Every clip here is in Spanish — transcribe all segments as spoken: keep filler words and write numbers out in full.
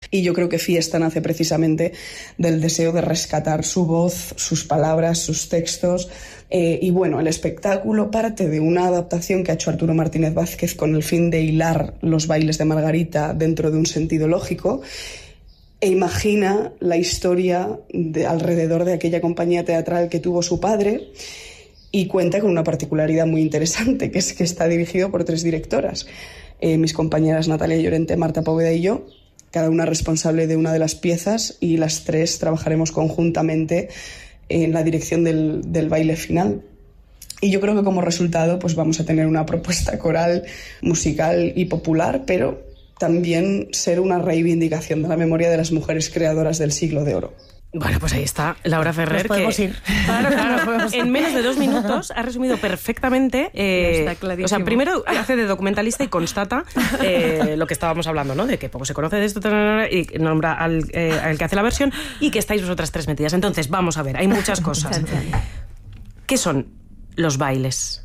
Y yo creo que Fiesta nace precisamente del deseo de rescatar su voz, sus palabras, sus textos. Eh, y bueno, el espectáculo parte de una adaptación que ha hecho Arturo Martínez Vázquez con el fin de hilar los bailes de Margarita dentro de un sentido lógico, e imagina la historia de, alrededor de aquella compañía teatral que tuvo su padre, y cuenta con una particularidad muy interesante, que es que está dirigido por tres directoras. Eh, mis compañeras Natalia Llorente, Marta Poveda y yo, cada una responsable de una de las piezas, y las tres trabajaremos conjuntamente en la dirección del, del baile final. Y yo creo que como resultado pues vamos a tener una propuesta coral, musical y popular, pero también ser una reivindicación de la memoria de las mujeres creadoras del siglo de oro. Bueno, pues ahí está Laura Ferrer. Nos podemos que, ir. Claro, claro. En menos de dos minutos ha resumido perfectamente. Eh, está clarísimo. O sea, primero hace de documentalista y constata eh, lo que estábamos hablando, ¿no? De que poco se conoce de esto y nombra al, eh, al que hace la versión y que estáis vosotras tres metidas. Entonces, vamos a ver, hay muchas cosas. ¿Qué son los bailes?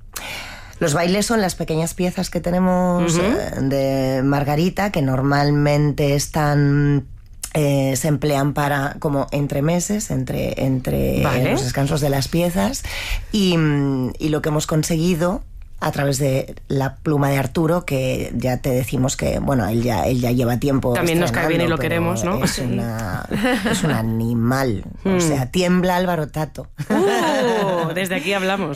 Los bailes son las pequeñas piezas que tenemos uh-huh. de Margarita, que normalmente están... Eh, se emplean para como entremeses, entre, entre vale. los descansos de las piezas, y, y lo que hemos conseguido a través de la pluma de Arturo, que ya te decimos que, bueno, él ya, él ya lleva tiempo también nos cae bien y lo queremos, ¿no? Es, una, es un animal, mm. o sea, tiembla Álvaro Tato. Uh, desde aquí hablamos.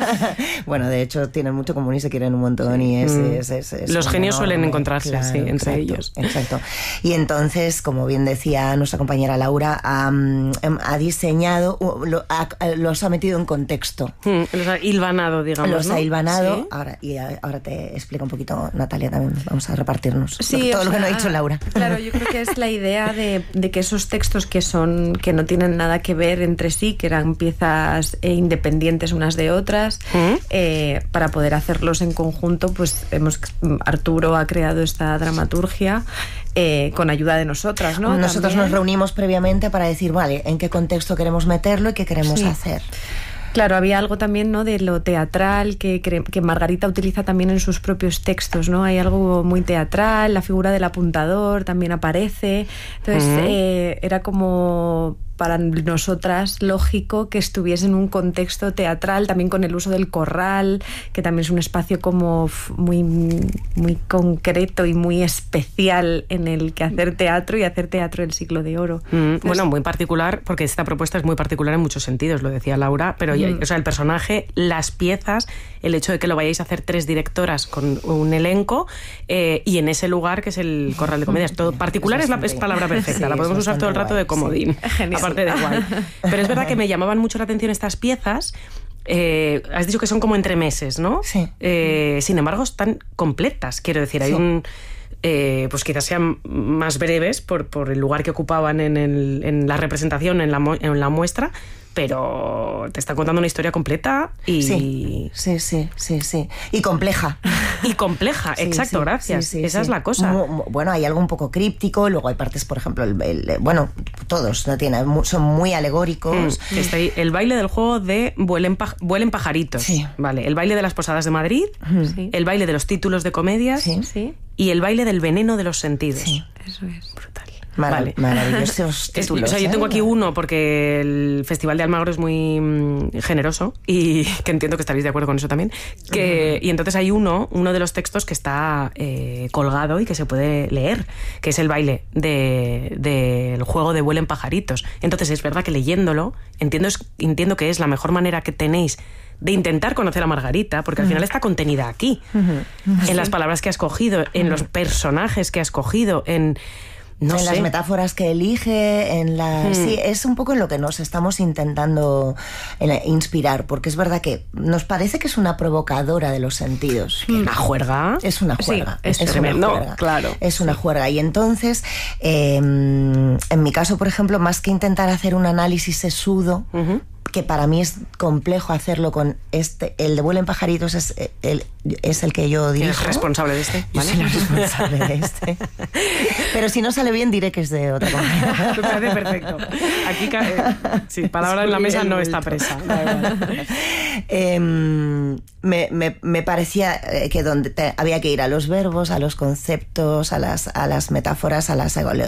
Bueno, de hecho tienen mucho común y se quieren un montón, sí. y es, mm. es, es, es los genios enorme, suelen encontrarse, claro, sí, entre exacto, ellos. Exacto. Y entonces, como bien decía nuestra compañera Laura, ha, ha diseñado, lo, ha, los ha metido en contexto. Mm, los ha hilvanado, digamos, Los ¿no? ha hilvanado. ¿Sí? Ahora, y ahora te explico un poquito, Natalia, también vamos a repartirnos sí, lo, todo o lo sea, que no ha dicho Laura. Claro, yo creo que es la idea de, de que esos textos que son que no tienen nada que ver entre sí, que eran piezas eh, independientes unas de otras, ¿Mm? eh, para poder hacerlos en conjunto, pues hemos Arturo ha creado esta dramaturgia eh, con ayuda de nosotras, ¿no? Nosotros También. nos reunimos previamente para decir, vale, en qué contexto queremos meterlo y qué queremos sí. hacer. Claro, había algo también, ¿no?, de lo teatral que, que Margarita utiliza también en sus propios textos, ¿no? Hay algo muy teatral, la figura del apuntador también aparece. Entonces, uh-huh. eh, era como para nosotras lógico que estuviese en un contexto teatral, también con el uso del corral, que también es un espacio como muy, muy concreto y muy especial en el que hacer teatro y hacer teatro del siglo de oro. Mm, Entonces, bueno, muy particular, porque esta propuesta es muy particular en muchos sentidos, lo decía Laura, pero mm. ya, o sea, el personaje, las piezas, el hecho de que lo vayáis a hacer tres directoras con un elenco eh, y en ese lugar que es el Corral de Comedias. Todo particular es, es la es palabra perfecta, sí, la podemos usar todo el rato guay, de comodín. Sí. Genial. Aparte de guay. Pero es verdad que me llamaban mucho la atención estas piezas. Eh, has dicho que son como entremeses, ¿no? Sí. Eh, sin embargo, están completas. Quiero decir, hay sí. un... Eh, pues quizás sean más breves por, por el lugar que ocupaban en, el, en la representación, en la, en la muestra, pero te están contando una historia completa y... Sí, sí, sí, sí, sí. Y compleja. Y compleja, sí, exacto, sí, gracias. Sí, sí, Esa sí. es la cosa. Muy, bueno, hay algo un poco críptico, luego hay partes, por ejemplo, el, el, bueno, todos no tienen, son muy alegóricos. Mm, está ahí el baile del juego de Vuelen, paj- Vuelen pajaritos. Sí. Vale, el baile de las posadas de Madrid, sí. el baile de los títulos de comedias sí. Sí. y el baile del veneno de los sentidos. Sí. Eso es. Brutal. Mar- vale. Maravillosos títulos. Es, o sea, yo tengo aquí uno porque el Festival de Almagro es muy mm, generoso y que entiendo que estaréis de acuerdo con eso también. Que, uh-huh. Y entonces hay uno, uno de los textos que está eh, colgado y que se puede leer, que es el baile de, de, del juego de Vuelen pajaritos. Entonces es verdad que leyéndolo entiendo, entiendo que es la mejor manera que tenéis de intentar conocer a Margarita, porque al final está contenida aquí, uh-huh. Uh-huh. en las palabras que ha escogido, en uh-huh. los personajes que ha escogido, en... No en sé. las metáforas que elige, en la... Mm. Sí, es un poco en lo que nos estamos intentando inspirar, porque es verdad que nos parece que es una provocadora de los sentidos. Mm. ¿Una juerga? Es una juerga. Sí, es es tremendo, una juerga. Claro. Es una sí. juerga. Y entonces, eh, en mi caso, por ejemplo, más que intentar hacer un análisis sesudo, uh-huh. que para mí es complejo hacerlo con este, el de Vuelen pajaritos es el, es el que yo dirijo. ¿Eres responsable de este? Yo ¿vale? soy la responsable de este. Pero si no sale bien, diré que es de otra compañía. Me parece perfecto. Aquí, eh, sí, palabra en la mesa no está presa. eh, me, me, me parecía que donde te, había que ir a los verbos, a los conceptos, a las, a las metáforas, a las